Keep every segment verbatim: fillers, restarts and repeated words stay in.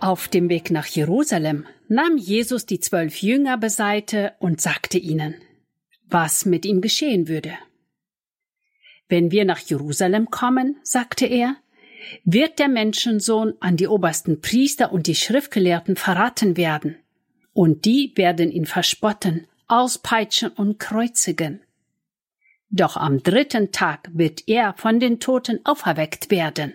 Auf dem Weg nach Jerusalem nahm Jesus die zwölf Jünger beiseite und sagte ihnen, was mit ihm geschehen würde. Wenn wir nach Jerusalem kommen, sagte er, wird der Menschensohn an die obersten Priester und die Schriftgelehrten verraten werden, und die werden ihn verspotten, auspeitschen und kreuzigen. Doch am dritten Tag wird er von den Toten auferweckt werden.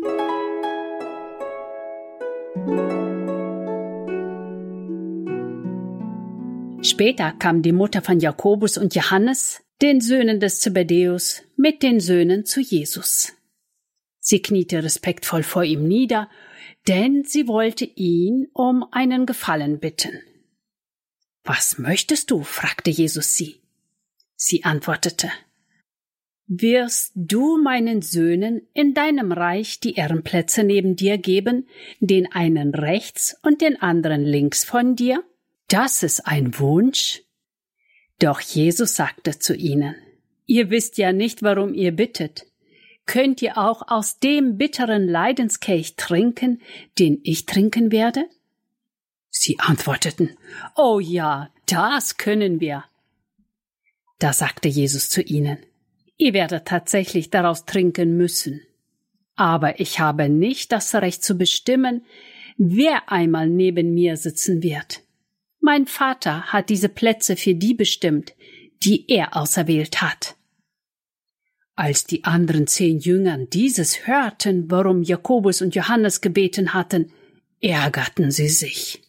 Später kam die Mutter von Jakobus und Johannes, den Söhnen des Zebedäus, mit den Söhnen zu Jesus. Sie kniete respektvoll vor ihm nieder, denn sie wollte ihn um einen Gefallen bitten. »Was möchtest du?« fragte Jesus sie. Sie antwortete, »Wirst du meinen Söhnen in deinem Reich die Ehrenplätze neben dir geben, den einen rechts und den anderen links von dir? Das ist ein Wunsch?« Doch Jesus sagte zu ihnen, »Ihr wisst ja nicht, warum ihr bittet. Könnt ihr auch aus dem bitteren Leidenskelch trinken, den ich trinken werde?« Sie antworteten, »Oh ja, das können wir.« Da sagte Jesus zu ihnen, »Ihr werdet tatsächlich daraus trinken müssen. Aber ich habe nicht das Recht zu bestimmen, wer einmal neben mir sitzen wird. Mein Vater hat diese Plätze für die bestimmt, die er auserwählt hat.« Als die anderen zehn Jüngern dieses hörten, warum Jakobus und Johannes gebeten hatten, ärgerten sie sich.